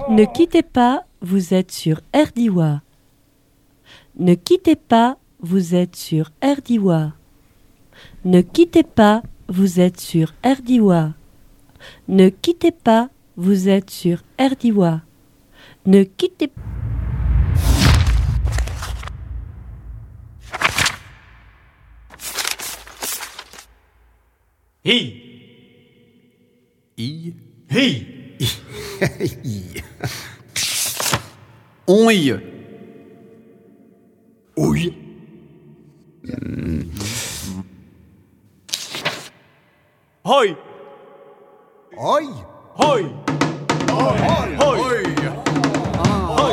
Ne quittez pas, vous êtes sur RDIWA. Ne quittez pas, vous êtes sur RDIWA. Ne quittez pas, vous êtes sur RDIWA. Ne quittez pas, vous êtes sur RDIWA. Ne quittez pas. I. I. Hi. I. Ouille. Ouille. Hoi. Oi. Hoi. Hoi. Hoi.